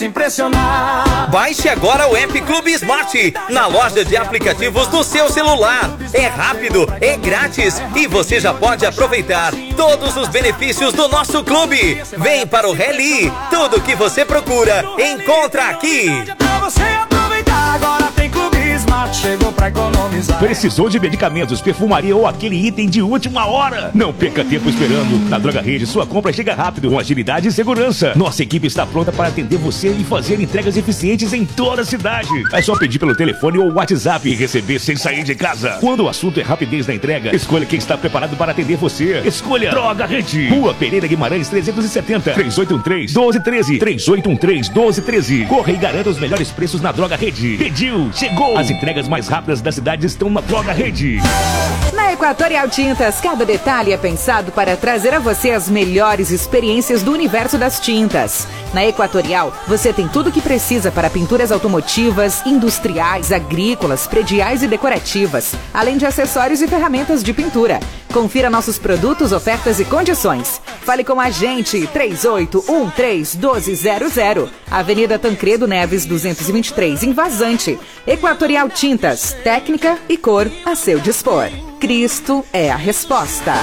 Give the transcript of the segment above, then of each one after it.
Impressionar. Baixe agora o app Clube Smart na loja de aplicativos do seu celular. É rápido, é grátis e você já pode aproveitar todos os benefícios do nosso clube. Vem para o Rally. Tudo que você procura, encontra aqui. Pra você aproveitar, agora tem Clube Smart. Chegou pra economizar. Precisou de medicamentos, perfumaria ou aquele item de última hora? Não perca tempo esperando. Na Droga Rede, sua compra chega rápido, com agilidade e segurança. Nossa equipe está pronta para atender você e fazer entregas eficientes em toda a cidade. É só pedir pelo telefone ou WhatsApp e receber sem sair de casa. Quando o assunto é rapidez na entrega, escolha quem está preparado para atender você. Escolha Droga Rede. Rua Pereira Guimarães 370, 3813-1213, 3813-1213. Corra e garanta os melhores preços na Droga Rede. Pediu, chegou. As entregas mais rápidas da cidade estão na Droga Rede. Na Equatorial Tintas, cada detalhe é pensado para trazer a você as melhores experiências do universo das tintas. Na Equatorial, você tem tudo o que precisa para pinturas automotivas, industriais, agrícolas, prediais e decorativas, além de acessórios e ferramentas de pintura. Confira nossos produtos, ofertas e condições. Fale com a gente, 3813-1200, Avenida Tancredo Neves, 223, em Vazante. Equatorial Tintas, técnica e cor a seu dispor. Cristo é a resposta.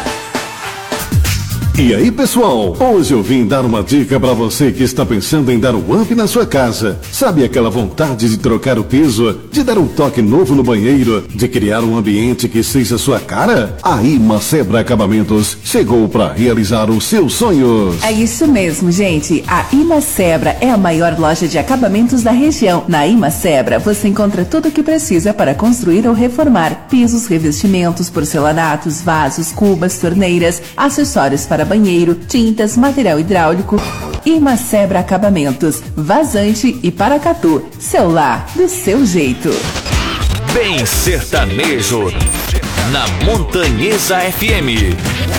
E aí, pessoal? Hoje eu vim dar uma dica para você que está pensando em dar um up na sua casa. Sabe aquela vontade de trocar o piso, de dar um toque novo no banheiro, de criar um ambiente que seja sua cara? A Imacebra Acabamentos chegou para realizar os seus sonhos. É isso mesmo, gente. A Imacebra é a maior loja de acabamentos da região. Na Imacebra, você encontra tudo o que precisa para construir ou reformar: pisos, revestimentos, porcelanatos, vasos, cubas, torneiras, acessórios para banheiro, tintas, material hidráulico. Imacebra Acabamentos, Vazante e Paracatu. Seu lar, do seu jeito. Bem sertanejo, na Montanhesa FM.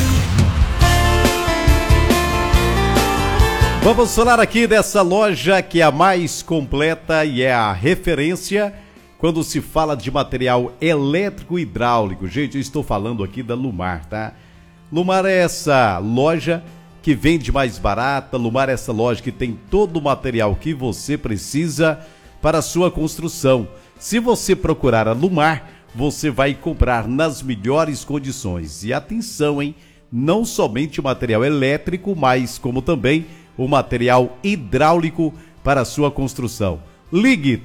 Vamos falar aqui dessa loja que é a mais completa e é a referência quando se fala de material elétrico e hidráulico. Gente, eu estou falando aqui da Lumar, tá? Lumar é essa loja que vende mais barata. Lumar é essa loja que tem todo o material que você precisa para a sua construção. Se você procurar a Lumar, você vai comprar nas melhores condições. E atenção, hein? Não somente o material elétrico, mas como também o material hidráulico para a sua construção. Ligue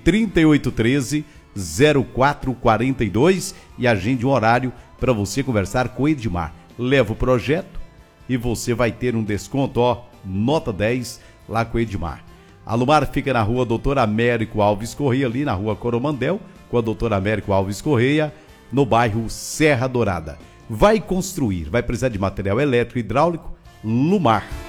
3813-0442 e agende um horário para você conversar com o Edmar. Leva o projeto e você vai ter um desconto, nota 10, lá com o Edmar. A Lumar fica na rua Doutor Américo Alves Correia, ali na rua Coromandel, com a Doutor Américo Alves Correia, no bairro Serra Dourada. Vai construir, vai precisar de material elétrico e hidráulico? Lumar.